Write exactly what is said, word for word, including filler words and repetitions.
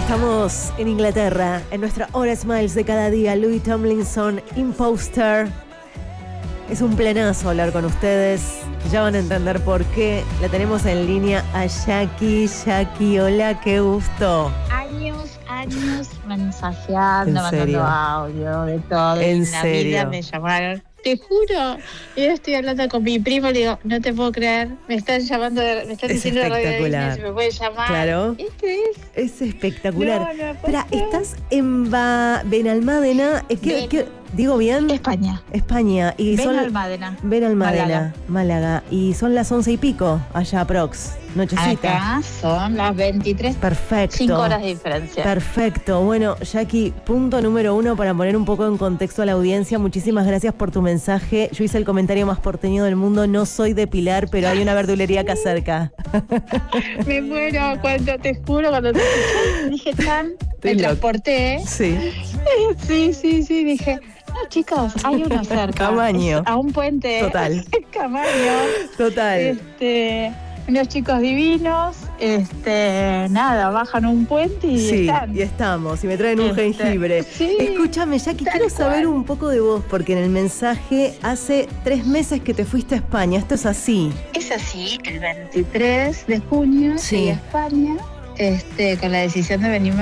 Estamos en Inglaterra, en nuestra hora Smiles de cada día. Louis Tomlinson, Imposter. Es un planazo hablar con ustedes. Ya van a entender por qué. La tenemos en línea a Jackie. Jackie, hola, qué gusto. Años, años mensajeando, ¿En serio? mandando audio, de todo. ¿En y en serio? la vida me llamaron. Te juro, yo estoy hablando con mi primo, le digo, no te puedo creer, me están llamando, de, me están Es diciendo de Radio espectacular. Disney, si me pueden llamar. Claro. ¿Este es? Es espectacular. No, no puedo Espera, creer. estás en ba- Benalmádena. eh, ¿qué- Ben- qué- ¿Digo bien? España. España. Y son Benalmádena. Benalmádena, Málaga. Y son las once y pico allá, aprox. Nochecita. Acá son las veintitrés, Perfecto. cinco horas de diferencia. Perfecto. Bueno, Jackie, punto número uno para poner un poco en contexto a la audiencia. Muchísimas gracias por tu mensaje. Yo hice el comentario más porteño del mundo. No soy de Pilar, pero hay una verdulería acá cerca. Me muero cuando te juro, cuando te escuché, dije, Chan, Estoy me loca. transporté. Sí. Sí, sí, sí, dije, no, chicos, hay uno cerca. Camaño. A un puente. Total. Camaño. Total. Este, unos chicos divinos, este, nada, bajan un puente y Sí, están. y estamos, y me traen un Este, jengibre. sí, Escúchame, Jackie, tal quiero saber cual. un poco de vos, porque en el mensaje hace tres meses que te fuiste a España. Esto es así. Es así, el veintitrés de junio Sí. llegué a España, este, con la decisión de venirme